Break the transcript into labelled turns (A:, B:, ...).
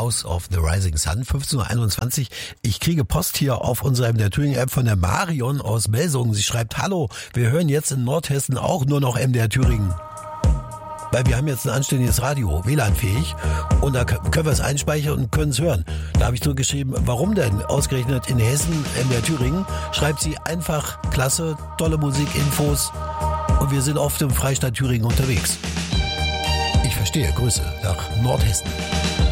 A: House of the Rising Sun, 15:21 Uhr. Ich kriege Post hier auf unserer MDR Thüringen-App von der Marion aus Melsungen. Sie schreibt, hallo, wir hören jetzt in Nordhessen auch nur noch MDR Thüringen. Weil wir haben jetzt ein anständiges Radio, WLAN-fähig, und da können wir es einspeichern und können es hören. Da habe ich zurückgeschrieben, warum denn ausgerechnet in Hessen, MDR Thüringen? Schreibt sie einfach, klasse, tolle Musik, Infos, und wir sind oft im Freistaat Thüringen unterwegs. Ich verstehe, Grüße nach Nordhessen.